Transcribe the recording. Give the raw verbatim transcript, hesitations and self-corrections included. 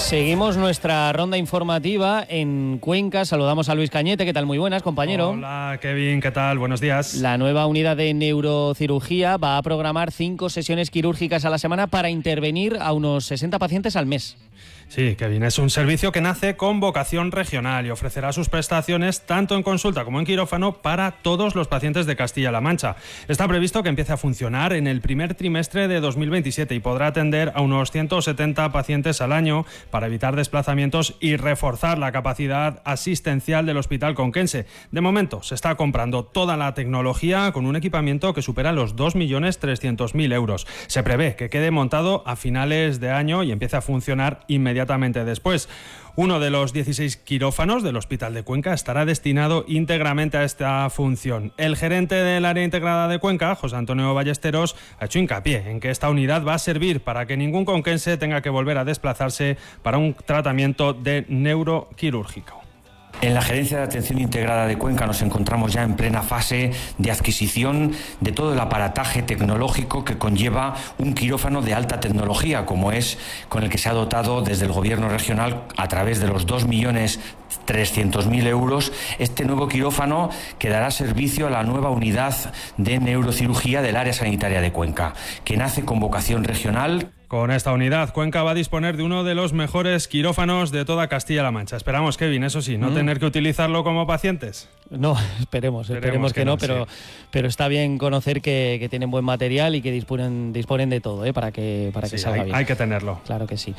Seguimos nuestra ronda informativa en Cuenca. Saludamos a Luis Cañete. ¿Qué tal? Muy buenas, compañero. Hola, Kevin. ¿Qué tal? Buenos días. La nueva unidad de neurocirugía va a programar cinco sesiones quirúrgicas a la semana para intervenir a unos sesenta pacientes al mes. Sí, Kevin, es un servicio que nace con vocación regional y ofrecerá sus prestaciones tanto en consulta como en quirófano para todos los pacientes de Castilla-La Mancha. Está previsto que empiece a funcionar en el primer trimestre de dos mil veintisiete y podrá atender a unos ciento setenta pacientes al año para evitar desplazamientos y reforzar la capacidad asistencial del Hospital Conquense. De momento, se está comprando toda la tecnología con un equipamiento que supera los dos millones trescientos mil euros. Se prevé que quede montado a finales de año y empiece a funcionar inmediatamente después. Uno de los dieciséis quirófanos del Hospital de Cuenca estará destinado íntegramente a esta función. El gerente del área integrada de Cuenca, José Antonio Ballesteros, ha hecho hincapié en que esta unidad va a servir para que ningún conquense tenga que volver a desplazarse para un tratamiento de neuroquirúrgico. En la Gerencia de Atención Integrada de Cuenca nos encontramos ya en plena fase de adquisición de todo el aparataje tecnológico que conlleva un quirófano de alta tecnología, como es con el que se ha dotado desde el Gobierno regional a través de los dos millones trescientos mil euros. Este nuevo quirófano que dará servicio a la nueva unidad de neurocirugía del área sanitaria de Cuenca, que nace con vocación regional. Con esta unidad, Cuenca va a disponer de uno de los mejores quirófanos de toda Castilla-La Mancha. Esperamos, Kevin, eso sí, no mm. tener que utilizarlo como pacientes. No, esperemos, esperemos, esperemos que, que no, no pero, sí. pero está bien conocer que, que tienen buen material y que disponen, disponen de todo, ¿eh? para que, para que sí, salga hay, bien. Hay que tenerlo. Claro que sí.